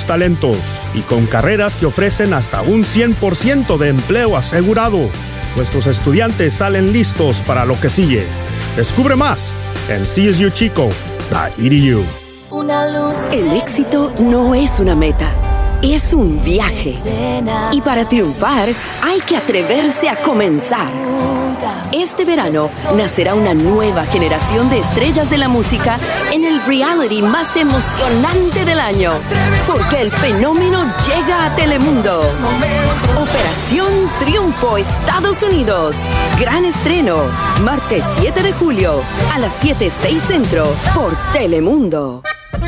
talentos y con carreras que ofrecen hasta un 100% de empleo asegurado. Nuestros estudiantes salen listos para lo que sigue. Descubre más en csuchico.edu. El éxito no es una meta, es un viaje. Y para triunfar hay que atreverse a comenzar. Este verano nacerá una nueva generación de estrellas de la música en el reality más emocionante del año. Porque el fenómeno llega a Telemundo. Operación Triunfo, Estados Unidos. Gran estreno, martes 7 de julio a las 7:06 centro por Telemundo.